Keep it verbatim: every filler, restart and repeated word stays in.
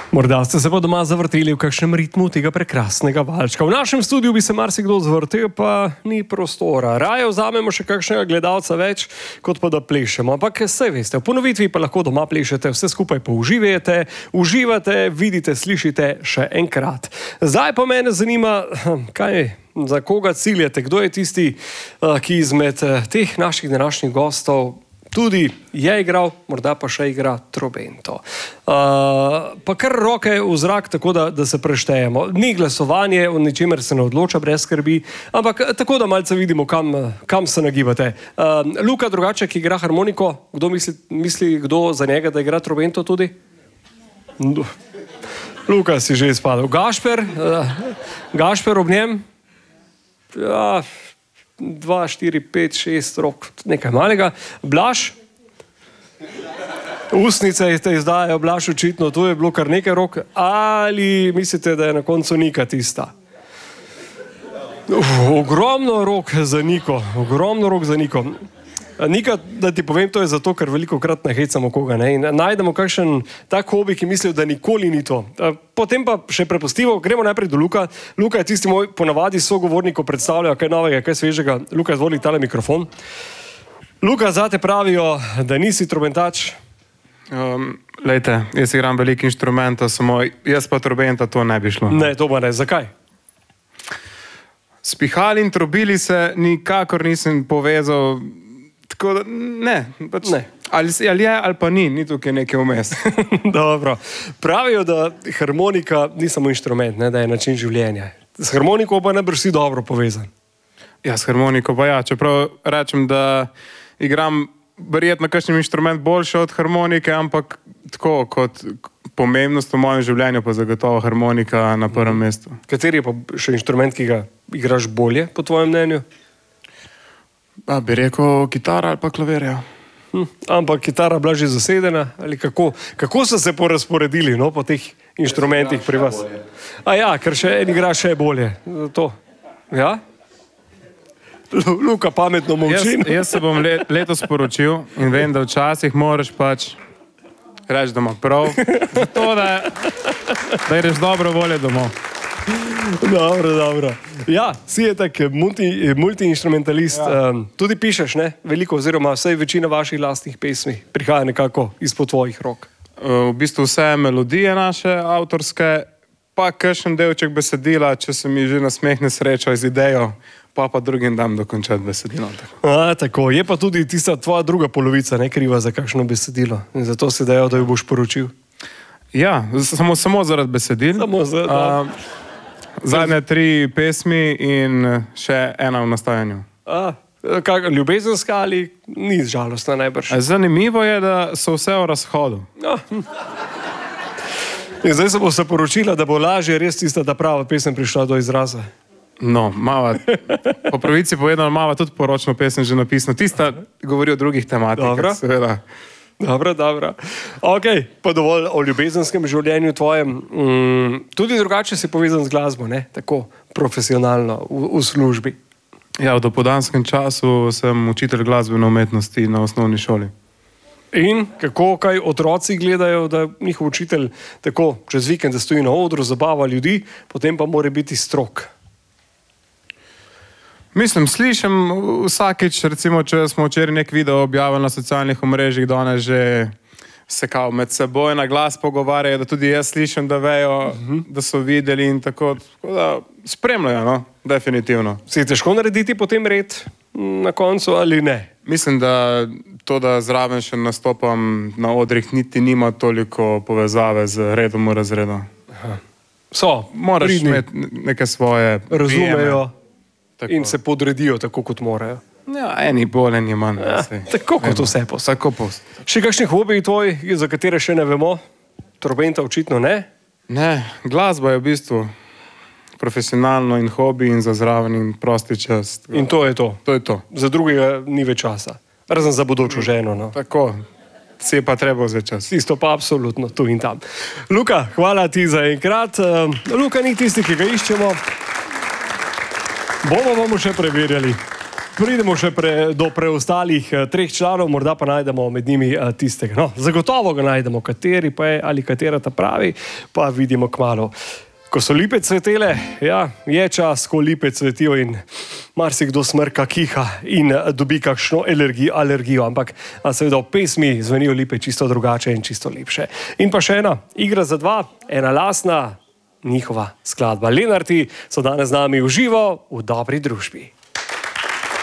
Morda ste se pa doma zavrteli v kakšnem ritmu tega prekrasnega valčka. V našem studiu bi se marsikdo zvrtel, pa ni prostora. Raje vzamemo še kakšnega gledalca več, kot pa da plešemo. Ampak saj veste, v ponovitvi pa lahko doma plešete, vse skupaj použivate, uživate, vidite, slišite še enkrat. Zdaj pa mene zanima, kaj, za koga ciljate, kdo je tisti, ki izmed teh naših današnjih gostov tudi je igral, morda pa še igra trobento. Uh, pa kar roke v zrak, tako da, da se preštejemo. Ni glasovanje, o ničemer se ne odloča brez skrbi, ampak tako da malce vidimo, kam, kam se nagibate. Uh, Luka drugače, ki igra harmoniko, kdo misli, misli, kdo za njega, da igra trobento tudi? Luka si že izpadel. Gašper, uh, Gašper ob njem? Ja... Dva, štiri, pet, šest rok, nekaj malega. Blaž? Ustnice te izdajajo, Blaž očitno, tu je bilo kar nekaj rok. Ali mislite, da je na koncu Nika tista? Uf, ogromno rok za Niko, ogromno rok za Niko. Nika, da ti povem, to je zato, ker veliko krat nahecamo koga, ne? In najdemo kakšen tak hobi, ki mislijo, da nikoli ni to. Potem pa še prepustimo, gremo najprej do Luka. Luka je tisti moj ponavadi sogovornik, ko predstavlja kaj novega, kaj svežega. Luka, izvoli tale mikrofon. Luka, zate pravijo, da nisi trobentač. Um, lejte, jaz igram veliko inštrumentov, samo jaz pa trobenta to ne bi šlo. Ne, to pa ne. Zakaj? Spihali in trobili se nikakor nisem povezal. Tako da, ne, pač, ne. Ali, ali je, ali pa ni, ni tukaj nekaj vmes. Dobro. Pravijo, da harmonika ni samo inštrument, ne, da je način življenja. S harmoniko pa ne brž si dobro povezan. Ja, s harmoniko pa ja, čeprav rečem, da igram verjetno kakšen inštrument boljše od harmonike, ampak tako kot pomembnost v mojem življenju pa zagotovo harmonika na prvem mestu. Kateri je pa še inštrument, ki ga igraš bolje, po tvojem mnenju? Pa bi rekel kitara ali pa klavir, ja. Hm, ampak kitara bila že zasedena? Ali kako, kako so se porazporedili, no, po teh inštrumentih pri vas? A ja, ker še en igra še bolje. To. Ja? Luka pametno molči. Jaz, jaz se bom let, letos poročil in vem, da včasih moraš pač reči doma prav, zato da, da greš dobro volje domov. Dobro, dobro. Ja, si je tak multi, multi-instrumentalist. Ja. Um, tudi pišeš, ne? Veliko, oziroma vsaj večina vaših lastnih pesmi prihaja nekako izpod tvojih rok. V bistvu vse melodije naše, avtorske, pa kakšen delček besedila, če se mi že nasmehne sreča z idejo, pa pa drugim dam dokončati besedilo. A, tako. Je pa tudi tista tvoja druga polovica, ne, kriva za kakšno besedilo. In zato si dejal, da jo boš poročil. Ja, samo, samo zaradi besedil. Samo zaradi. Zadnje tri pesmi in še ena v nastajanju. A, kak, ljubezenska ali ni žalostna najbrž? Zanimivo je, da so vse v razhodu. No. In zdaj se bo se poročila, da bo lažje res tista ta prava pesem prišla do izraza. No, mava, po pravici povedano, mava tudi poročno pesem že napisano. Tista govori o drugih tematikah, Dobro. seveda. Dobro, dobro. Ok, pa dovolj o ljubezenskem življenju tvojem. Mm, tudi drugače si povezan z glasbo, ne? Tako profesionalno, v, v službi. Ja, v dopoldanskem času sem učitelj glasbene umetnosti na osnovni šoli. In kako, kaj otroci gledajo, da njihov učitelj tako čez vikend stoji na odru, zabava ljudi, potem pa mora biti strok? Mislim, slišim vsakič, recimo, če smo včeraj nek video objavili na socialnih omrežjih, danes že se kao med seboj na glas pogovarjajo, da tudi jaz slišim, da vejo, uh -huh. da so videli in tako, tako da spremljajo, no, definitivno. Si je težko narediti potem red na koncu ali ne? Mislim, da to, da zraven še nastopam na odrih, niti nima toliko povezave z redom v razredu. Aha. So, moraš pridni, imeti neke svoje razumejo prijeme. In se podredijo tako, kot morajo. Ja, eni bolj, eni manj. Ja, tako kot eno. vse posebej. Tako posebej. Še kakšni hobiji tvoji, za katere še ne vemo? Trobenta očitno ne? Ne, glasba je v bistvu profesionalno in hobi in za zraven in prosti čas. In to je to? To je to. Za drugega ni več časa. Razen za bodočo ženo, no. Tako. Si je pa treba vzeti čas. Tisto pa absolutno, tu in tam. Luka, hvala ti za enkrat. Luka ni tisti, ki ga iščemo. Bomo bomo še preverjali. pridemo še pre, do preostalih uh, treh članov, morda pa najdemo med njimi uh, tistega. No, zagotovo ga najdemo, kateri pa je ali katera ta pravi, pa vidimo kmalu. Ko so lipe cvetele, ja, je čas, ko lipe cvetijo in marsikdo smrka, kiha in dobi kakšno alergijo, alergijo. Ampak seveda v pesmi zvenijo lipe čisto drugače in čisto lepše. In pa še ena igra za dva, ena lastna njihova skladba. Lenarti so danes z nami v živo v dobri družbi.